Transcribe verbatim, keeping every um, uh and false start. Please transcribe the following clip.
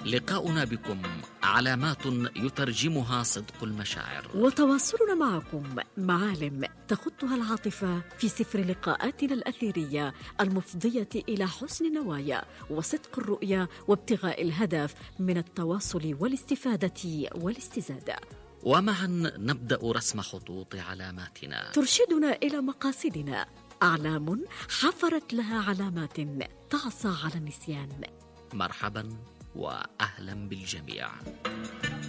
لقاؤنا بكم علامات يترجمها صدق المشاعر، وتواصلنا معكم معالم تخطها العاطفة في سفر لقاءاتنا الأثيرية المفضية إلى حسن النوايا وصدق الرؤية وابتغاء الهدف من التواصل والاستفادة والاستزادة. ومعا نبدأ رسم خطوط علاماتنا ترشدنا إلى مقاصدنا، أعلام حفرت لها علامات تعصى على النسيان. مرحبا وأهلا بالجميع.